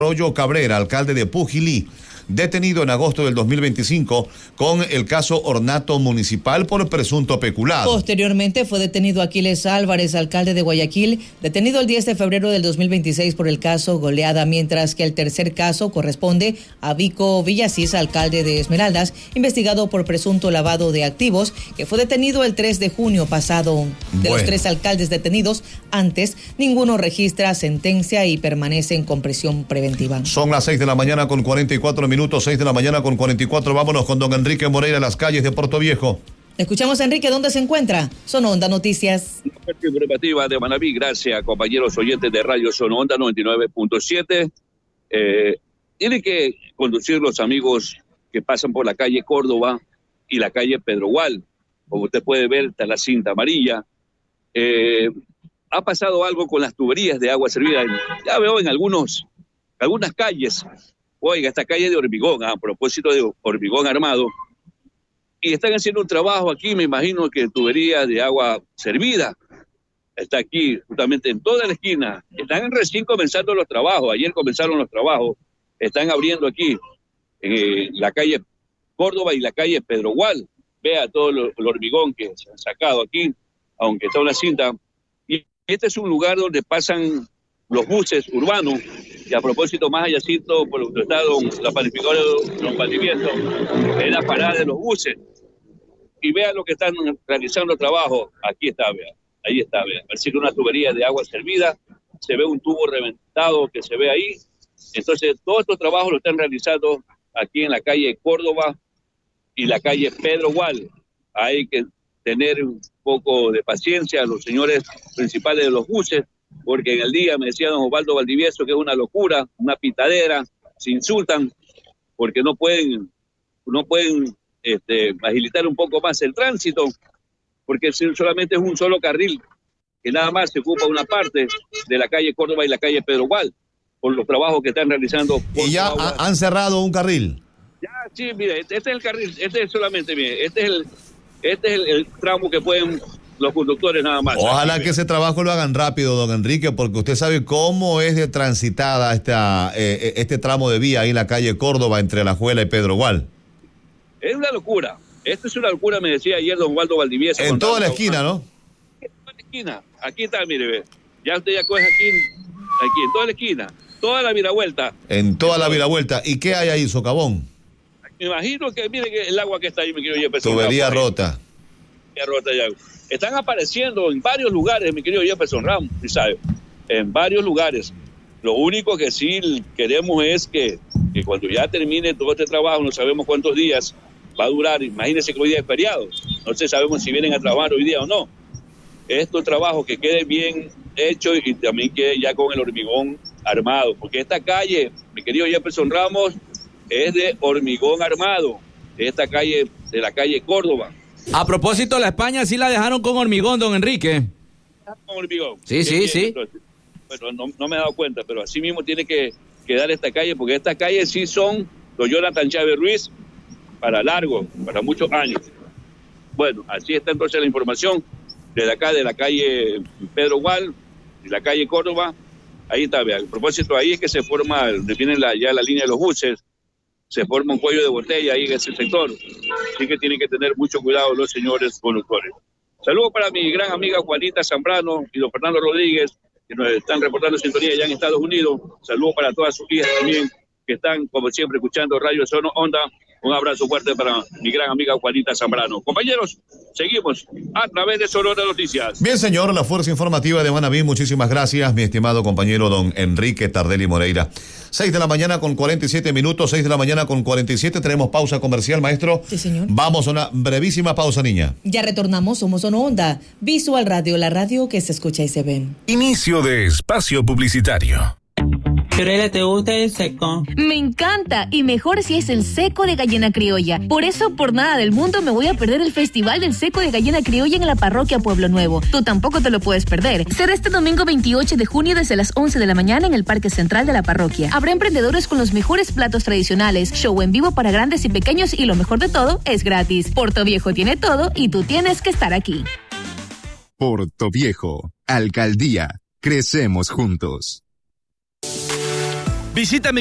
Arroyo Cabrera, alcalde de Pujilí, detenido en agosto del 2025 con el caso Ornato Municipal por presunto peculado. Posteriormente fue detenido Aquiles Álvarez, alcalde de Guayaquil, detenido el 10 de febrero del 2026 por el caso Goleada, mientras que el tercer caso corresponde a Vico Villasís, alcalde de Esmeraldas, investigado por presunto lavado de activos, que fue detenido el 3 de junio pasado. De los 3 alcaldes detenidos antes, ninguno registra sentencia y permanecen con prisión preventiva. Son las 6 de la mañana con 44 minutos, 6 de la mañana con 44. Vámonos con don Enrique Moreira a las calles de Puerto Viejo. Escuchamos a Enrique, ¿dónde se encuentra? Sononda Noticias. Informativa de Manaví, gracias compañeros oyentes de Radio Sononda 99.7. Tienen que conducir los amigos que pasan por la calle Córdoba y la calle Pedro Gual. Como usted puede ver, está la cinta amarilla. Ha pasado algo con las tuberías de agua servida. Ya veo en algunas calles. Oiga, esta calle de hormigón, a propósito de hormigón armado, y están haciendo un trabajo aquí, me imagino que tubería de agua servida, está aquí, justamente en toda la esquina, están recién comenzando los trabajos, ayer comenzaron los trabajos, están abriendo aquí, en la calle Córdoba y la calle Pedro Gual, vea todo el hormigón que se han sacado aquí, aunque está una cinta, y este es un lugar donde pasan los buses urbanos, y a propósito más allácito por donde está la panificadora de Don Valdivieso, es la parada de los buses. Y vean lo que están realizando trabajo. Aquí está, vean. Ahí está, vean. Parece que una tubería de agua servida, se ve un tubo reventado que se ve ahí. Entonces, todos estos trabajos lo están realizando aquí en la calle Córdoba y la calle Pedro Gual. Hay que tener un poco de paciencia a los señores principales de los buses, porque en el día me decía don Osvaldo Valdivieso que es una locura, una pitadera, se insultan porque no pueden agilitar un poco más el tránsito, porque solamente es un solo carril, que nada más se ocupa una parte de la calle Córdoba y la calle Pedro Gual, por los trabajos que están realizando. Y ya han cerrado un carril. Ya, sí, mire, este es el carril, este es solamente, mire, este es el tramo que pueden los conductores nada más. Ojalá que ese trabajo lo hagan rápido, don Enrique, porque usted sabe cómo es de transitada este tramo de vía ahí en la calle Córdoba entre La Juela y Pedro Gual. Es una locura. Esto es una locura, me decía ayer don Osvaldo Valdivieso. En toda la esquina, ¿no? En toda la esquina. Aquí está, mire, ve. Ya usted ya coge aquí, en toda la esquina. Toda la viravuelta. En toda la viravuelta. ¿Y qué hay ahí, socavón? Me imagino que, mire que el agua que está ahí, me quiero Jefferson. Tubería rota. Rota ya. Están apareciendo en varios lugares, mi querido Jefferson Ramos, ¿sabe? En varios lugares. Lo único que sí queremos es que cuando ya termine todo este trabajo, no sabemos cuántos días va a durar, imagínense que hoy día es feriado, no sé, sabemos si vienen a trabajar hoy día o no. Estos trabajos que quede bien hecho y también quede ya con el hormigón armado, porque esta calle, mi querido Jefferson Ramos, es de hormigón armado, esta calle, de la calle Córdoba. A propósito, la España sí la dejaron con hormigón, don Enrique. Con hormigón. Sí. Bueno, no me he dado cuenta, pero así mismo tiene que quedar esta calle, porque estas calles sí son los Jonathan Chávez Ruiz para largo, para muchos años. Bueno, así está entonces la información desde acá, de la calle Pedro Gual y la calle Córdoba. Ahí está, vean. A propósito, ahí es que se forma, donde viene ya la línea de los buses, se forma un cuello de botella ahí en ese sector. Así que tienen que tener mucho cuidado los señores conductores. Saludos para mi gran amiga Juanita Zambrano y don Fernando Rodríguez, que nos están reportando sintonía allá en Estados Unidos. Saludos para todas sus hijas también, que están, como siempre, escuchando Radio Sononda. Un abrazo fuerte para mi gran amiga Juanita Zambrano. Compañeros, seguimos a través de Sonora Noticias. Bien, señor, la Fuerza Informativa de Manaví, muchísimas gracias, mi estimado compañero don Enrique Tardelli Moreira. 6 de la mañana con 47 minutos, 6 de la mañana con 47, tenemos pausa comercial, maestro. Sí, señor. Vamos a una brevísima pausa, niña. Ya retornamos, somos Sononda, Visual Radio, la radio que se escucha y se ve. Inicio de espacio publicitario. Fiorella, ¿te gusta el seco? Me encanta, y mejor si es el seco de gallina criolla. Por eso, por nada del mundo, me voy a perder el Festival del Seco de Gallina Criolla en la parroquia Pueblo Nuevo. Tú tampoco te lo puedes perder. Será este domingo 28 de junio desde las 11 de la mañana en el Parque Central de la parroquia. Habrá emprendedores con los mejores platos tradicionales, show en vivo para grandes y pequeños, y lo mejor de todo, es gratis. Puerto Viejo tiene todo y tú tienes que estar aquí. Puerto Viejo, Alcaldía, crecemos juntos. Visita mi